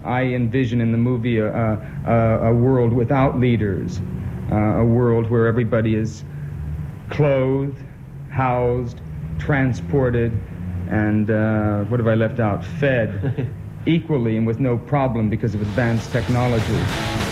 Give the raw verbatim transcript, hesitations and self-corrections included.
I envision in the movie a, a, a world without leaders, uh, a world where everybody is clothed, housed, transported, and uh, what have I left out? Fed equally and with no problem because of advanced technology.